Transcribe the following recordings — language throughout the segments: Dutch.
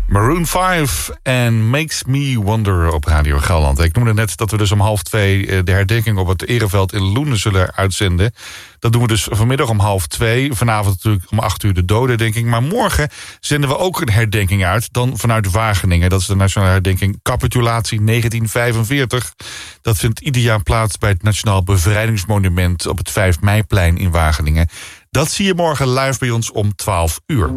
Maroon 5 en Makes Me Wonder op Radio Gelderland. Ik noemde net dat we dus om 1:30 de herdenking op het Ereveld in Loenen zullen uitzenden. Dat doen we dus vanmiddag om 1:30. Vanavond natuurlijk om 8 uur de dodenherdenking. Maar morgen zenden we ook een herdenking uit. Dan vanuit Wageningen. Dat is de nationale herdenking Capitulatie 1945. Dat vindt ieder jaar plaats bij het Nationaal Bevrijdingsmonument op het 5 meiplein in Wageningen. Dat zie je morgen live bij ons om 12 uur.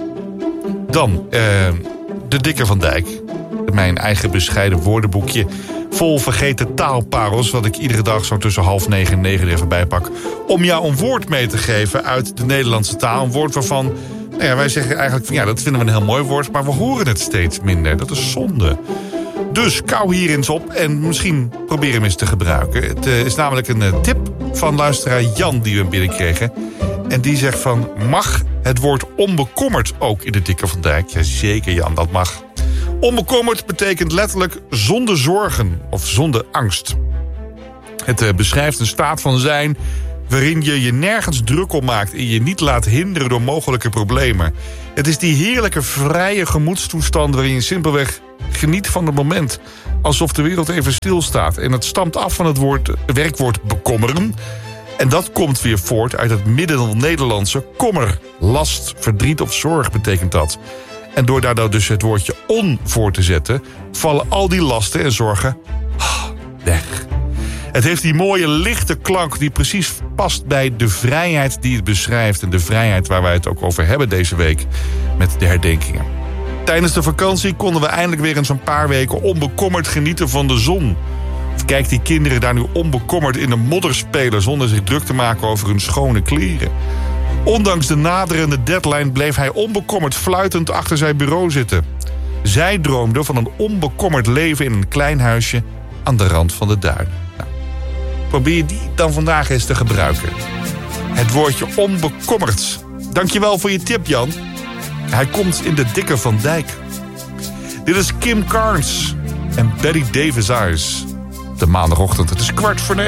Dan de Dikke van Dijk. Mijn eigen bescheiden woordenboekje vol vergeten taalparels, wat ik iedere dag zo tussen 8:30 en 9 even bijpak, om jou een woord mee te geven uit de Nederlandse taal. Een woord waarvan wij zeggen eigenlijk van dat vinden we een heel mooi woord, maar we horen het steeds minder. Dat is zonde. Dus kou hier eens op en misschien probeer hem eens te gebruiken. Het is namelijk een tip van luisteraar Jan die we binnenkregen. En die zegt van, mag het woord onbekommerd ook in de Dikke van Dijk? Jazeker Jan, dat mag. Onbekommerd betekent letterlijk zonder zorgen of zonder angst. Het beschrijft een staat van zijn waarin je je nergens druk om maakt en je niet laat hinderen door mogelijke problemen. Het is die heerlijke vrije gemoedstoestand waarin je simpelweg geniet van het moment, alsof de wereld even stilstaat. En het stamt af van het werkwoord bekommeren. En dat komt weer voort uit het Middel-Nederlandse kommer. Last, verdriet of zorg betekent dat. En door daar dus het woordje on voor te zetten, vallen al die lasten en zorgen weg. Het heeft die mooie lichte klank die precies past bij de vrijheid die het beschrijft. En de vrijheid waar wij het ook over hebben deze week met de herdenkingen. Tijdens de vakantie konden we eindelijk weer eens een paar weken onbekommerd genieten van de zon. Of kijk die kinderen daar nu onbekommerd in de modder spelen zonder zich druk te maken over hun schone kleren. Ondanks de naderende deadline bleef hij onbekommerd fluitend achter zijn bureau zitten. Zij droomde van een onbekommerd leven in een klein huisje aan de rand van de duinen. Nou, probeer die dan vandaag eens te gebruiken. Het woordje onbekommerd. Dankjewel voor je tip, Jan. Hij komt in de Dikke van Dijk. Dit is Kim Carnes en Betty Davis Eyes. De maandagochtend, het is 8:45.